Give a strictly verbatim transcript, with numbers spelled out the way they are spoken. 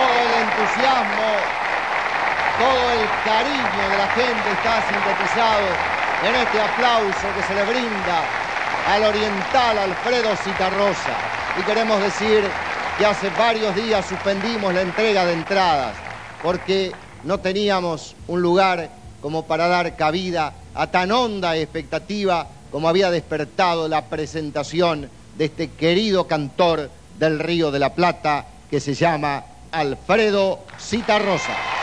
todo el entusiasmo, todo el cariño de la gente está sintetizado en este aplauso que se le brinda al oriental Alfredo Zitarrosa. Y queremos decir que hace varios días suspendimos la entrega de entradas porque no teníamos un lugar como para dar cabida a tan honda expectativa como había despertado la presentación de este querido cantor del Río de la Plata que se llama Alfredo Zitarrosa.